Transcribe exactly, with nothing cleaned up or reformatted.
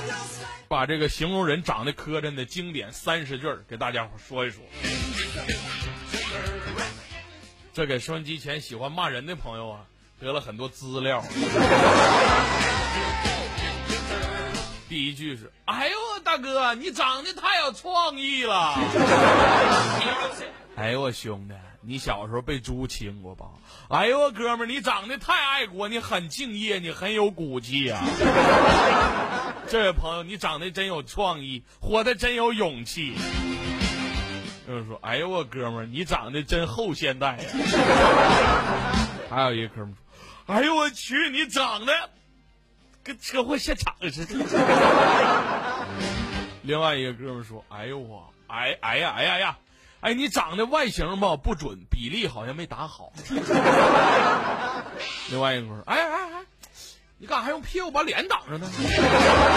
把这个形容人长得磕碜的经典三十句给大家伙说一说。这给收音机前喜欢骂人的朋友啊得了很多资料。第一句是：哎呦大哥，你长得太有创意了。哎呦我兄弟，你小时候被猪亲过吧？哎呦我哥们儿，你长得太爱国，你很敬业，你很有骨气啊。这位朋友，你长得真有创意，活得真有勇气。就是说，哎呦我哥们儿，你长得真后现代呀。还有一个哥们儿说：哎呦我去，你长得跟车祸现场似的。另外一个哥们儿说：哎呦我，哎哎呀哎呀呀，哎你长得外形吧不准，比例好像没打好。另外一个说：哎哎哎，你干啥还用屁股把脸挡着呢？